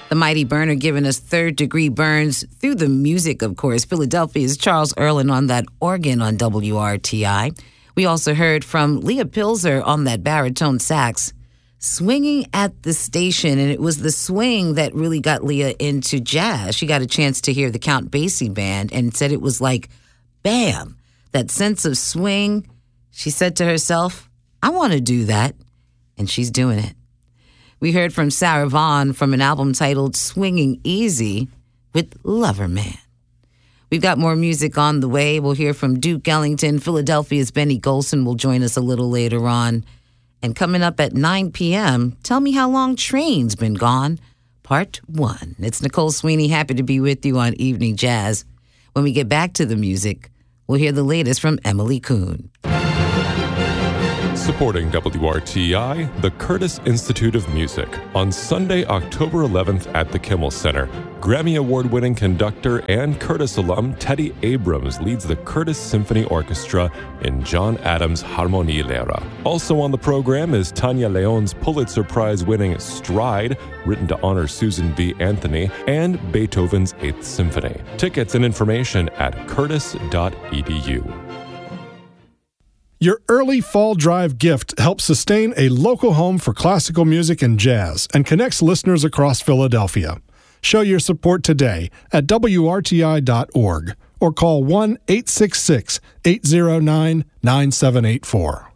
The Mighty Burner giving us third-degree burns through the music, of course. Philadelphia's Charles Earlin on that organ on WRTI. We also heard from Leah Pilzer on that baritone sax, swinging at the station, and it was the swing that really got Leah into jazz. She got a chance to hear the Count Basie Band and said it was like, bam, that sense of swing. She said to herself, I want to do that, and she's doing it. We heard from Sarah Vaughan from an album titled Swinging Easy with Lover Man. We've got more music on the way. We'll hear from Duke Ellington. Philadelphia's Benny Golson will join us a little later on. And coming up at 9 p.m., Tell Me How Long Train's Been Gone, Part 1. It's Nicole Sweeney, happy to be with you on Evening Jazz. When we get back to the music, we'll hear the latest from Emily Kuhn. Supporting WRTI, the Curtis Institute of Music. On Sunday, October 11th at the Kimmel Center, Grammy Award-winning conductor and Curtis alum Teddy Abrams leads the Curtis Symphony Orchestra in John Adams' Harmonielehrer. Also on the program is Tanya Leon's Pulitzer Prize-winning Stride, written to honor Susan B. Anthony, and Beethoven's Eighth Symphony. Tickets and information at curtis.edu. Your early fall drive gift helps sustain a local home for classical music and jazz and connects listeners across Philadelphia. Show your support today at WRTI.org or call 1-866-809-9784.